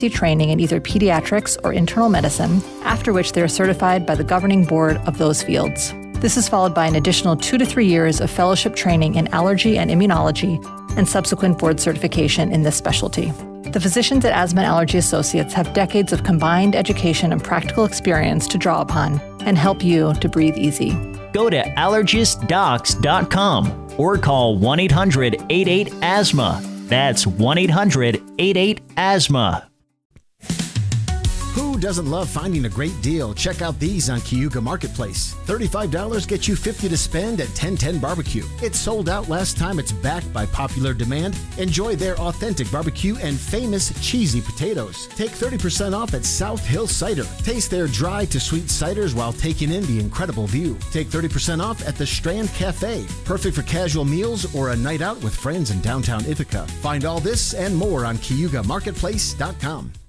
training in either pediatrics or internal medicine, after which they are certified by the governing board of those fields. This is followed by an additional 2 to 3 years of fellowship training in allergy and immunology and subsequent board certification in this specialty. The physicians at Asthma and Allergy Associates have decades of combined education and practical experience to draw upon and help you to breathe easy. Go to allergistdocs.com or call 1-800-88-ASTHMA. That's 1-800-88-ASTHMA. Who doesn't love finding a great deal? Check out these on Cayuga Marketplace. $35 gets you $50 to spend at 1010 Barbecue. It sold out last time. It's backed by popular demand. Enjoy their authentic barbecue and famous cheesy potatoes. Take 30% off at South Hill Cider. Taste their dry to sweet ciders while taking in the incredible view. Take 30% off at the Strand Cafe. Perfect for casual meals or a night out with friends in downtown Ithaca. Find all this and more on CayugaMarketplace.com.